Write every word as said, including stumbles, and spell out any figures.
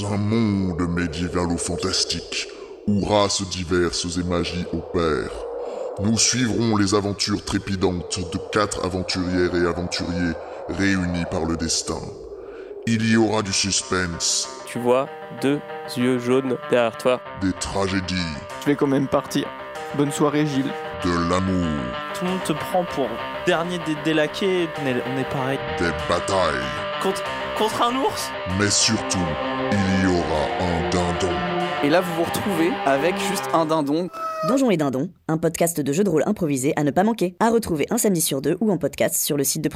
Dans un monde médiévalo-fantastique, où races diverses et magies opèrent, nous suivrons les aventures trépidantes de quatre aventurières et aventuriers réunis par le destin. Il y aura du suspense. Tu vois deux yeux jaunes derrière toi. Des tragédies. Je vais quand même partir. Bonne soirée, Gilles. De l'amour. Tout le monde te prend pour dernier des délaqués. On est, on est pareil. Des batailles. Contre, contre un ours. Mais surtout, il y aura un dindon. Et là, vous vous retrouvez avec juste un dindon. Donjons et Dindons, un podcast de jeux de rôle improvisé à ne pas manquer. À retrouver un samedi sur deux ou en podcast sur le site de